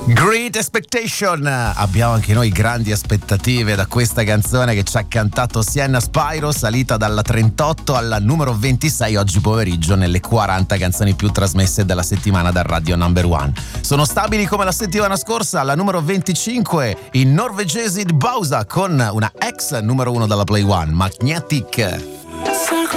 Great Expectation, abbiamo anche noi grandi aspettative da questa canzone che ci ha cantato Sienna Spyro, salita dalla 38 alla numero 26 oggi pomeriggio nelle 40 canzoni più trasmesse della settimana da Radio Number One. Sono stabili come la settimana scorsa, alla numero 25 i norvegesi di Bausa con una ex numero 1 dalla Play One, Magnetic.